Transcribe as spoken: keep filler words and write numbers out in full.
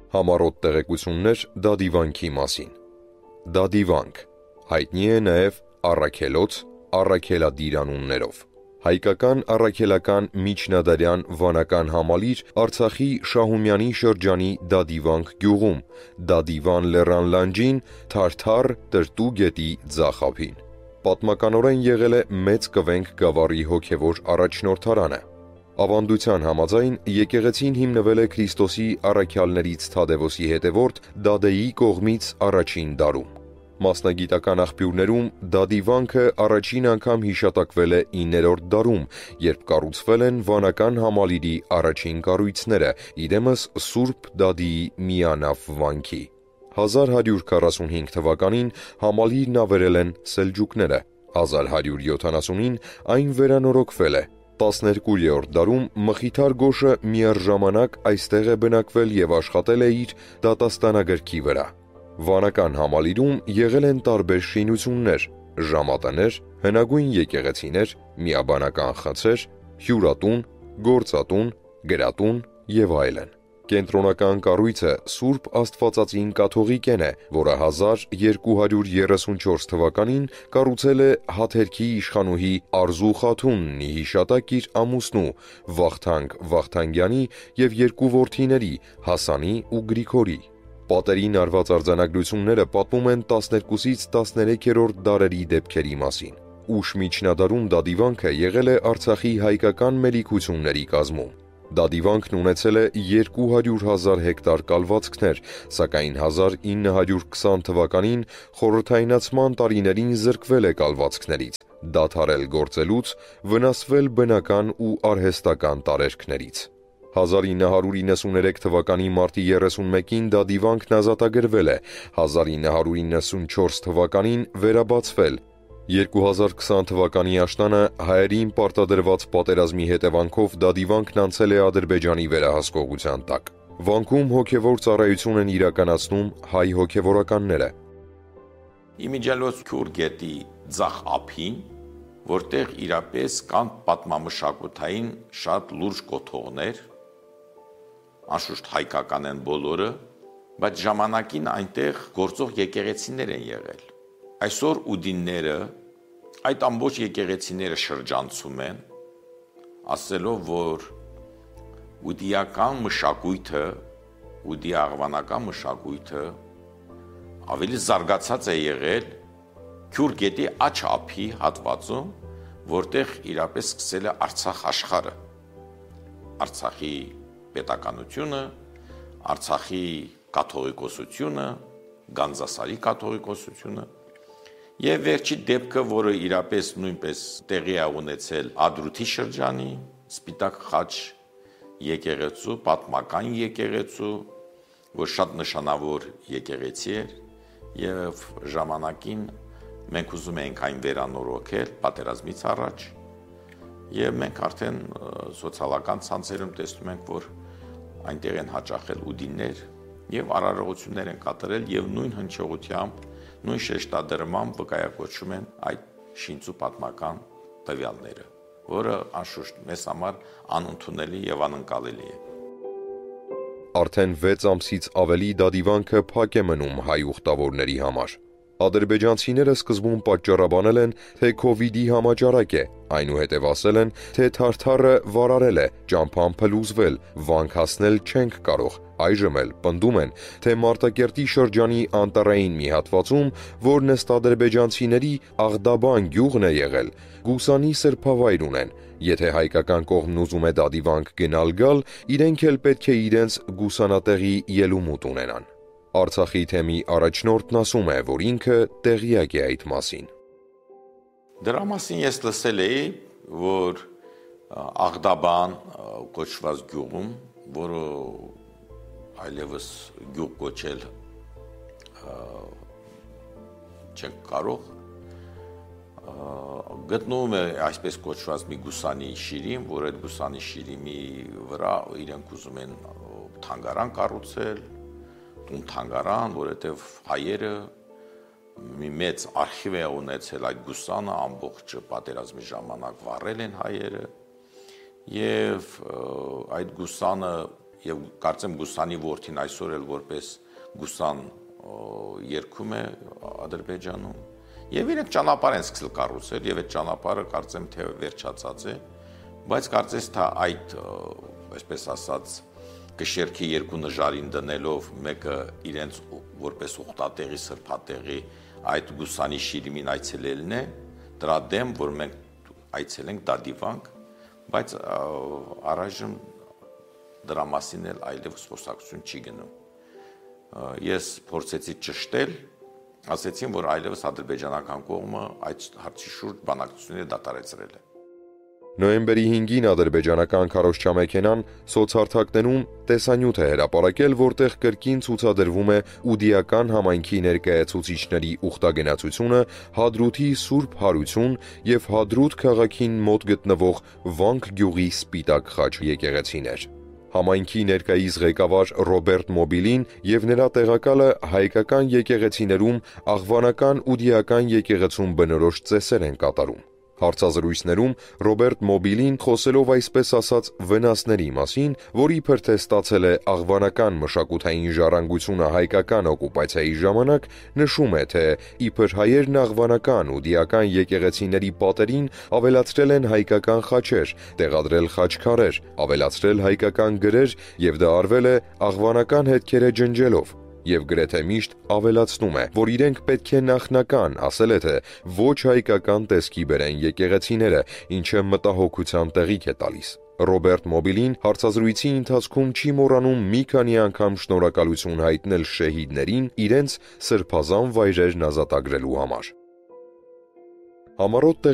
Համառոտ տեղեկություններ Դադիվանքի մասին։ Դադիվանք հայտնի է նաև առաքելոց, առաքելադիր անուններով։ Հայկական առաքելական միջնադարյան վանական համալիր Արցախի Շահումյանի շրջանի Դադիվանք գյուղում, Դադիվան լեռան լանջին, Թարթար տրտու գետի ձախ ափին։ Պատմականորեն եղել է Մեծ Կվենք գավառի հոգևոր առաջնորդարանը։ Ավանդության համաձայն եկեղեցին հիմնվել է Քրիստոսի առաքյալներից Թադևոսի հետևորդ Դադեի կողմից առաջին դարում։ Մասնագիտական աղբյուրներում Դադիվանքը առաջին անգամ հիշատակվել է իններորդ դարում, երբ կառուցվել են վանական համալիրի առաջին կառույցները, իրեմս Սուրբ Դադիի միանավ վանքի։ հազար հարյուր քառասունհինգ թվականին համալիրն ավերել են սելջուկները, հազար հարյուր յոթանասունին այն վերանորոգվել է։ տասներկուերորդ դարում Մխիթար Գոշը միառժամանակ այստեղ է բնակվել և աշխատել է իր դատաստանագրքի վրա։ Վանական համալիրում եղել են տարբեր շինություններ՝ ժամատներ, հնագույն եկեղեցիներ, միաբանական խցեր, հյուրատուն, գործատուն, գրատուն և այլն։ Կենտրոնական կառույցը Սուրբ Աստվածածին կաթողիկեն է, որը հազար երկու հարյուր երեսունչորս թվականին կառուցել է Հաթերքի իշխանուհի Արզու խաթունն ի հիշատակ իր ամուսնու Վախթանգ Վախթանգյանի և երկու որդիների՝ Հասանի ու Գրիգորի։ Պատերին արված արձանագրությունները պատմում են տասներկուսից տասներեքերորդ դարերի դեպքերի մասին։ Ուշ միջնադարում Դադիվանքը եղել է Արցախի հայկական մելիքությունների կազմում։ Դադիվանքն ունեցել է երկու հարյուր հազար հեկտար կալվածքներ, սակայն հազար ինը հարյուր քսան թվականին խորհրդայնացման տարիներին զրկվել է կալվածքներից, դադարել գործելուց, վնասվել բնական ու արհեստական տարերքներից։ հազար ինը հարյուր իննսուներեք թվականի մարտի երեսունմեկին Դադիվանքն ազատագրվել է, հազար ինը հարյուր իննսունչորս թվականին վերաբացվել։ երկու հազար քսան թվականի աշնանը հայերին պարտադրված պատերազմի հետևանքով Դադիվանքն անցել է Ադրբեջանի վերահսկողության տակ։ Վանքում հոգևոր ծառայություն են իրականացնում հայ հոգևորականները։ Իմիջիալոց Քյուր գետի ձախ ափին, որտեղ իրապես կան պատմամշակութային շատ լուրջ կոթողներ, անշուշտ հայկական են բոլորը, բայց ժամանակին այնտեղ գործող եկեղեցիներ են եղել։ Այսօր ուդինները այդ ամբողջ եկեղեցիները շրջանցում են, ասելով, որ ուդիական մշակույթը, ուդի աղվանական մշակույթը ավելի զարգացած է եղել Քյուր գետի աջ ափի հատվածում, որտեղ իրապես սկսել է Արցախ աշխարհը, Արցախի պետականությունը, Արցախի կաթողիկոսությունը, Գանձասարի կաթողիկոսությունը և վերջի դեպքը, որը իրապես նույնպես տեղի է ունեցել Ադրութի շրջանի Սպիտակ խաչ եկեղեցու, պատմական եկեղեցու, որ շատ նշանավոր եկեղեցի էր և ժամանակին մենք ուզում էինք այն վերանորոգել պատերազմից առաջ և մենք արդեն սոցիալական ցանցերում տեսնում ենք, որ այնտեղ են հաճախել ուդիններ և արարողություններ են կատարել և նույն հնչողությամբ, նույն շեշտադրմամբ վկայակոչում են այդ շինծու պատմական տվյալները, որը անշուշտ մեզ համար անընդունելի և անընկալելի է։ Արդեն վեց ամսից ավելի Դադիվանքը փակ է մնում հայ ուխտավորների համար։ Ադրբեջանցիները սկզբում պատճառաբանել են, թե քովիդի համաճարակ է, այնուհետև ասել են, թե Թարթարը վարարել է, ճամփան փլուզվել, վանք հասնել չենք կարող, այժմ էլ պնդում են, թե Մարտակերտի շրջանի անտառային մի հատվածում, որն ըստ ադրբեջանցիների Աղդաբան գյուղն է եղել, Գուսանի սրբավայր ունեն, եթե հայկական կողմն ուզում է Դադիվանք գնալ գալ, իրենք էլ պետք է իրենց գուսանատեղի ելումուտ ունենան։ Արցախի թեմի առաջնորդն ասում է, որ ինքը տեղյակ է այդ մասին։ Դրա մասին ես լսել էի, որ Աղդաբան կոչված գյուղում, որը այլևս գյուղ կոչել չենք կարող, գտնվում է այսպես կոչված մի գուսանի շիրիմ, որ այդ գուսանի շիրիմի վրա իրենք ուզում են թանգարան կառուցել, տուն թանգարան, որովհետև հայերը մի մեծ արխիվ է ունեցել այդ գուսանը, ամբողջ պատերազմի ժամանակ վառել են հայերը, և այդ գուսանը եւ կարծեմ Գուսանի որդին այսօր էլ որպես Գուսան երգում է Ադրբեջանում եւ իրենք ճանապարհ են սկսել կառուցել եւ այդ ճանապարհը կարծեմ թե վերջացած է, բայց կարծես թե այդ, այսպես ասած, կշերքի երկու նժարին դնելով մեկը իրենց որպես ուխտատեղի, սրբատեղի այդ Գուսանի շիրիմին այցելելն է, դրա դեմ, որ մենք այցելենք դա դիվանք, բայց առայժմ դրա մասին էլ այլևս խոսակցություն չի գնում։ Ես փորձեցի ճշտել, ասեցին, որ այլևս ադրբեջանական կողմը այդ հարցի շուրջ բանակցությունները դադարեցրել է։ Նոյեմբերի հինգին ադրբեջանական քարոզչամեքենան սոցհարթակներում տեսանյութ է հրապարակել, որտեղ կրկին ցուցադրվում է ուդիական համայնքի ներկայացուցիչների ուխտագնացությունը, Հադրութի Սուրբ Հարություն եւ Հադրութ քաղաքին մոտ գտնվող Վանք գյուղի Սպիտակ խաչ եկեղեցիներ։ Համայնքի ներկայիս ղեկավար Ռոբերտ Մոբիլին եւ նրա տեղակալը հայկական եկեղեցիներում աղվանական ուդիական եկեղեցում բնորոշ ծեսեր են կատարում։ Հարցազրույցներում Ռոբերտ Մոբիլին, խոսելով այսպես ասած վնասների մասին, որ իբր թե ստացել է աղվանական մշակութային ժառանգությունը հայկական օկուպացիայի ժամանակ, նշում է, թե իբր հայերն աղվանական ուդիական եկեղեցիների պատերին ավելացրել են հայկական խաչեր, տեղադրել խաչքարեր, ավելացրել հայկական գրեր եւ դա արվել է աղվանական հետքերը ջնջելով։ Եվ գրեթե միշտ ավելացնում է, որ իրենք պետք է նախնական, ասել է թե ոչ հայկական տեսքի բերեն եկեղեցիները, ինչը մտահոգության տեղիք է տալիս։ Ռոբերտ Մոբիլին հարցազրույցի ընթացքում չի մոռանում մի քանի անգամ շնորհակալություն հայտնել շեհիդներին իրենց սրբազան վայրերն ազատագրելու համար։ Համառոտ